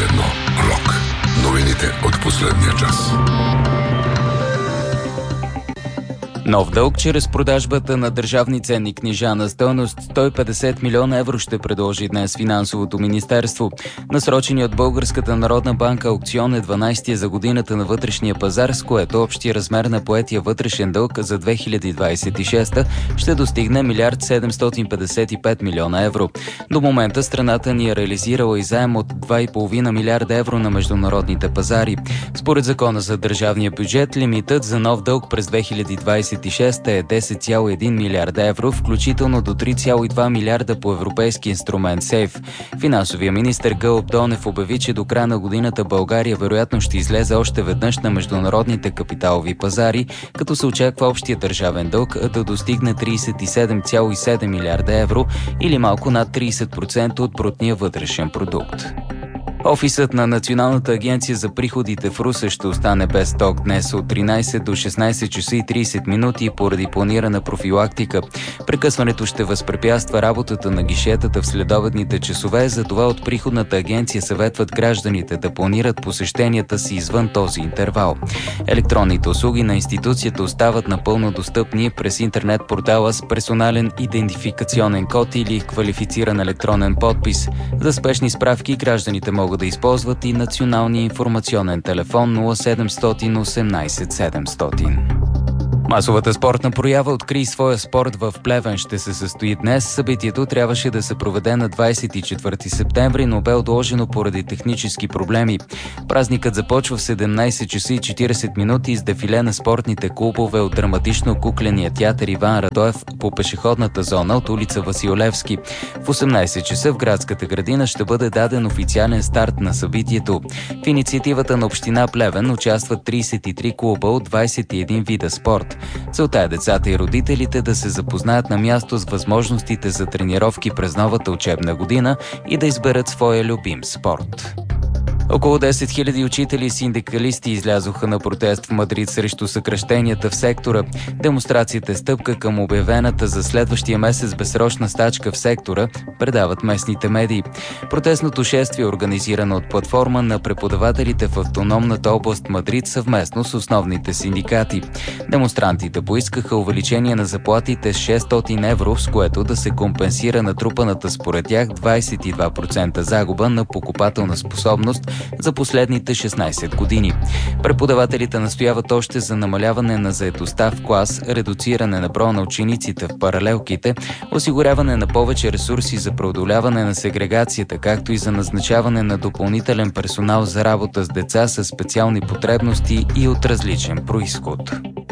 1. Рок. Новините от последния час. Нов дълг чрез продажбата на държавни ценни книжа на стойност 150 милиона евро ще предложи днес Финансовото министерство. Насроченият от Българската народна банка аукцион е 12-тия за годината на вътрешния пазар, с което общия размер на поетия вътрешен дълг за 2026 ще достигне 1 755 милиона евро. До момента страната ни е реализирала и заем от 2,5 милиарда евро на международните пазари. Според закона за държавния бюджет, лимитът за нов дълг през 2026 е 10,1 милиарда евро, включително до 3,2 милиарда по европейски инструмент СЕЙФ. Финансовия министър Гълъб Донев обяви, че до края на годината България вероятно ще излезе още веднъж на международните капиталови пазари, като се очаква общия държавен дълг да достигне 37,7 милиарда евро или малко над 30% от брутния вътрешен продукт. Офисът на Националната агенция за приходите в Русе ще остане без ток днес от 13 до 16 часа и 30 минути поради планирана профилактика. Прекъсването ще възпрепятства работата на гишетата в следобедните часове, затова от приходната агенция съветват гражданите да планират посещенията си извън този интервал. Електронните услуги на институцията остават напълно достъпни през интернет портала с персонален идентификационен код или квалифициран електронен подпис. За спешни справки гражданите могат да използват и националния информационен телефон 0700 18 700. Масовата спортна проява "Открий своя спорт" в Плевен ще се състои днес. Събитието трябваше да се проведе на 24 септември, но бе отложено поради технически проблеми. Празникът започва в 17 часа и 40 минути с дефиле на спортните клубове от драматично-кукления театър Иван Радоев по пешеходната зона от улица Васил Левски. В 18 часа в градската градина ще бъде даден официален старт на събитието. В инициативата на община Плевен участват 33 клуба от 21 вида спорт. Целта е децата и родителите да се запознаят на място с възможностите за тренировки през новата учебна година и да изберат своя любим спорт. Около 10 000 учители и синдикалисти излязоха на протест в Мадрид срещу съкращенията в сектора. Демонстрацията е стъпка към обявената за следващия месец безсрочна стачка в сектора, предават местните медии. Протестното шествие е организирано от платформа на преподавателите в автономната област Мадрид съвместно с основните синдикати. Демонстрантите поискаха увеличение на заплатите с 600 евро, с което да се компенсира натрупаната според тях 22% загуба на покупателна способност за последните 16 години. Преподавателите настояват още за намаляване на заетостта в клас, редуциране на броя на учениците в паралелките, осигуряване на повече ресурси за преодоляване на сегрегацията, както и за назначаване на допълнителен персонал за работа с деца със специални потребности и от различен произход.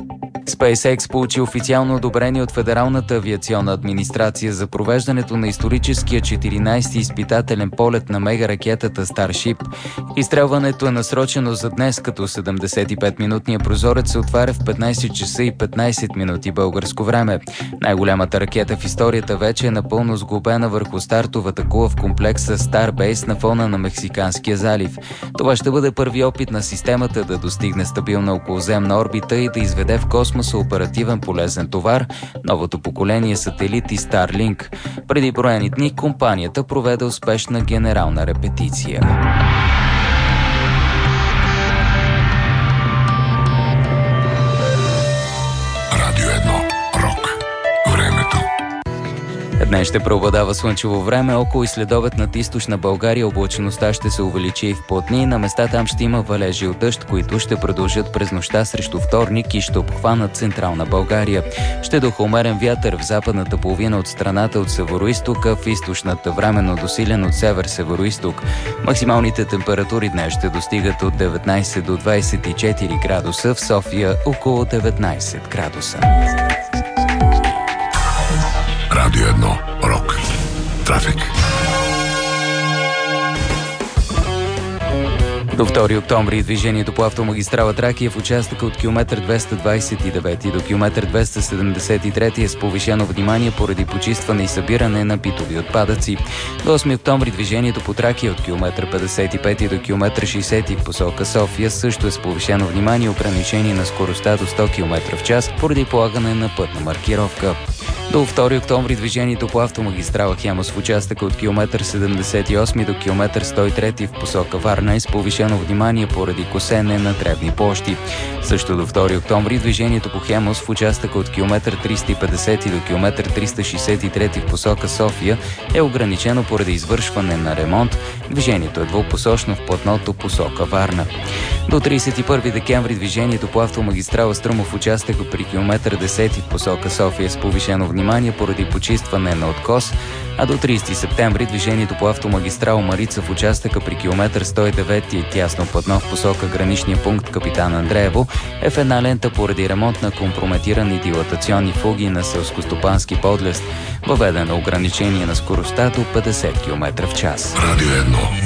SpaceX получи официално одобрение от Федералната авиационна администрация за провеждането на историческия 14-ти изпитателен полет на мегаракетата Starship. Изстрелването е насрочено за днес, като 75-минутният прозорец се отваря в 15 часа и 15 минути българско време. Най-голямата ракета в историята вече е напълно сглобена върху стартовата кула в комплекса Starbase на фона на Мексиканския залив. Това ще бъде първи опит на системата да достигне стабилна околоземна орбита и да изведе в космоса оперативен полезен товар, новото поколение сателити Starlink. Преди броени дни компанията проведе успешна генерална репетиция. Радио 1. Рок. Времето. Днес ще преобладава слънчево време, около и следобед над източна България облачността ще се увеличи и в плътни. На места там ще има валежи от дъжд, които ще продължат през нощта срещу вторник и ще обхванат централна България. Ще духа умерен вятър в западната половина от страната от североизтока, в източната временно досилен от север-североизток. Максималните температури днес ще достигат от 19 до 24 градуса, в София около 19 градуса. Радио 1. Рок. Трафик. До 2 октомври движението по автомагистрала Тракия в участъка от километър 229 до километър 273 е с повишено внимание поради почистване и събиране на битови отпадъци. До 8 октомври движението по Тракия от километър 55 до километър 60 в посока София също е с повишено внимание и ограничение на скоростта до 100 км в час поради полагане на пътна маркировка. До 2 октомври движението по автомагистрала Хемус в участъка от километър 78 до километър 103 в посока Варна е с повишено внимание поради косене на дребни площи. Също до 2 октомври движението по Хемус в участъка от километър 350 до километър 363 в посока София е ограничено поради извършване на ремонт. Движението е двупосочно в платното посока Варна. До 31 декември движението по автомагистрала Струмов в участъка при километър 10 в посока София с повишено внимание поради почистване на откос, а до 30 септември движението по автомагистрала Марица в участъка при километър 109 и тясно платно в посока граничния пункт Капитан Андреево е в една лента поради ремонт на компрометирани дилатационни фуги на селскостопански подлест. Въведено ограничение на скоростта до 50 км в час. Радио 1.